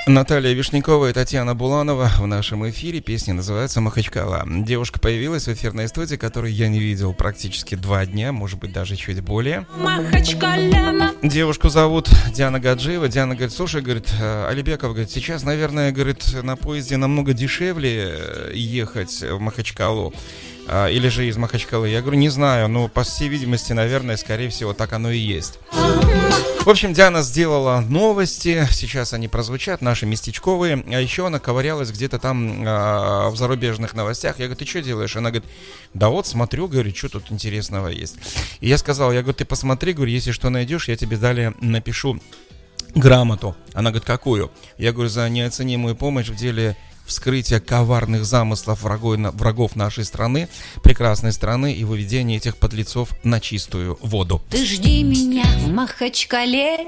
Наталья Вишнякова и Татьяна Буланова в нашем эфире. Песня называется «Махачкала». Девушка появилась в эфирной студии, которую я не видел практически 2 дня, может быть, даже чуть более. Девушку зовут Диана Гаджиева. Диана говорит: слушай, говорит, Алибеков, говорит, сейчас, наверное, говорит, на поезде намного дешевле ехать в Махачкалу. Или же из Махачкалы. Я говорю, не знаю, но по всей видимости, наверное, скорее всего, так оно и есть. В общем, Диана сделала новости, сейчас они прозвучат, наши местечковые, а еще она ковырялась где-то там в зарубежных новостях. Я говорю, ты что делаешь? Она говорит, да вот смотрю, говорю, что тут интересного есть. И я сказал, я говорю, ты посмотри, говорю, если что найдешь, я тебе далее напишу грамоту. Она говорит, какую? Я говорю, за неоценимую помощь в деле вскрытия коварных замыслов врагов нашей страны, прекрасной страны, и выведения этих подлецов на чистую воду. Ты жди меня в Махачкале.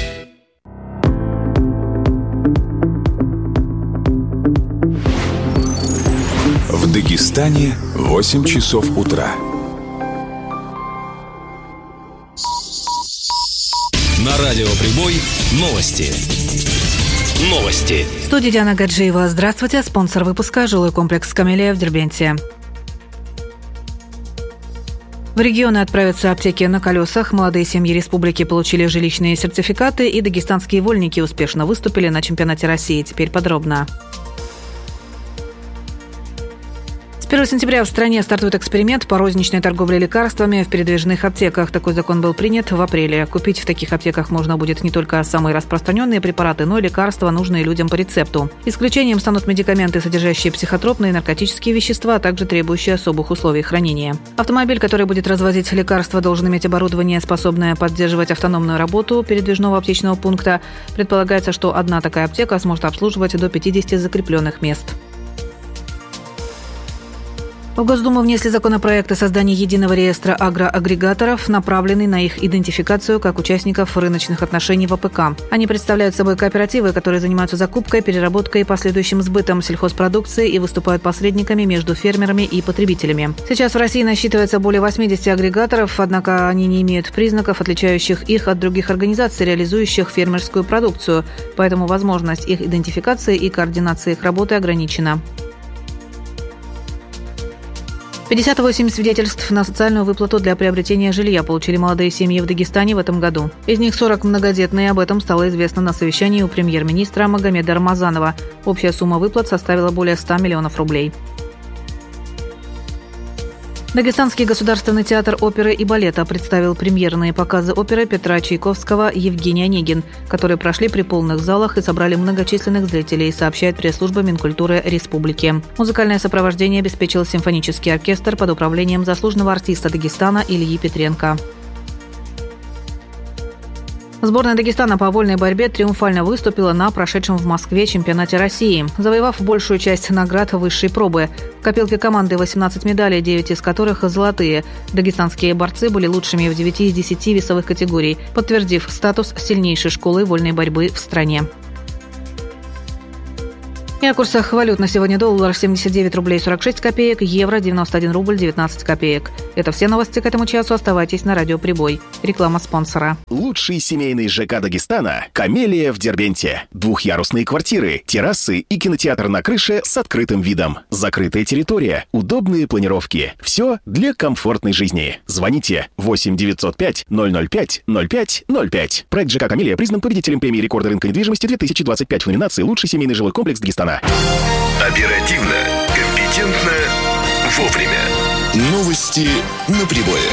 В Дагестане 8 часов утра. На радио «Прибой» новости. Новости. В студии Диана Гаджиева. Здравствуйте. Спонсор выпуска — жилой комплекс «Камелия» в Дербенте. В регионы отправятся аптеки на колесах. Молодые семьи республики получили жилищные сертификаты, и дагестанские вольники успешно выступили на чемпионате России. Теперь подробно. С 1 сентября в стране стартует эксперимент по розничной торговле лекарствами в передвижных аптеках. Такой закон был принят в апреле. Купить в таких аптеках можно будет не только самые распространенные препараты, но и лекарства, нужные людям по рецепту. Исключением станут медикаменты, содержащие психотропные, наркотические вещества, а также требующие особых условий хранения. Автомобиль, который будет развозить лекарства, должен иметь оборудование, способное поддерживать автономную работу передвижного аптечного пункта. Предполагается, что одна такая аптека сможет обслуживать до 50 закрепленных мест. В Госдуму внесли законопроект о создании единого реестра агроагрегаторов, направленный на их идентификацию как участников рыночных отношений в АПК. Они представляют собой кооперативы, которые занимаются закупкой, переработкой и последующим сбытом сельхозпродукции и выступают посредниками между фермерами и потребителями. Сейчас в России насчитывается более 80 агрегаторов, однако они не имеют признаков, отличающих их от других организаций, реализующих фермерскую продукцию, поэтому возможность их идентификации и координации их работы ограничена. 58 свидетельств на социальную выплату для приобретения жилья получили молодые семьи в Дагестане в этом году. Из них 40 многодетные. Об этом стало известно на совещании у премьер-министра Магомеда Рамазанова. Общая сумма выплат составила более 100 миллионов рублей. Дагестанский государственный театр оперы и балета представил премьерные показы оперы Петра Чайковского «Евгений Онегин», которые прошли при полных залах и собрали многочисленных зрителей, сообщает пресс-служба Минкультуры Республики. Музыкальное сопровождение обеспечил симфонический оркестр под управлением заслуженного артиста Дагестана Ильи Петренко. Сборная Дагестана по вольной борьбе триумфально выступила на прошедшем в Москве чемпионате России, завоевав большую часть наград высшей пробы. В копилке команды 18 медалей, 9 из которых золотые. Дагестанские борцы были лучшими в 9 из 10 весовых категорий, подтвердив статус сильнейшей школы вольной борьбы в стране. И о курсах валют на сегодня: доллар 79 рублей 46 копеек, евро 91 рубль 19 копеек. Это все новости к этому часу. Оставайтесь на радио «Прибой». Реклама спонсора. Лучший семейный ЖК Дагестана – «Камелия» в Дербенте. Двухъярусные квартиры, террасы и кинотеатр на крыше с открытым видом. Закрытая территория, удобные планировки. Все для комфортной жизни. Звоните 8 905 005 05 05. Проект ЖК «Камелия» признан победителем премии рекорда рынка недвижимости 2025 в номинации «Лучший семейный жилой комплекс Дагестана». Оперативно, компетентно, вовремя. Новости на Прибое.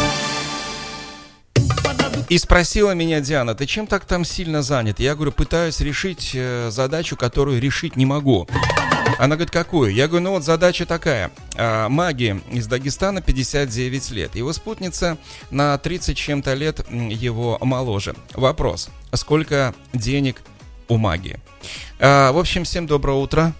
И спросила меня Диана: ты чем так там сильно занят? Я говорю, пытаюсь решить задачу, которую решить не могу. Она говорит, какую? Я говорю, ну вот задача такая. Маги из Дагестана 59 лет. Его спутница на 30 чем-то лет его моложе. Вопрос: сколько денег у Маги? В общем, всем доброе утро.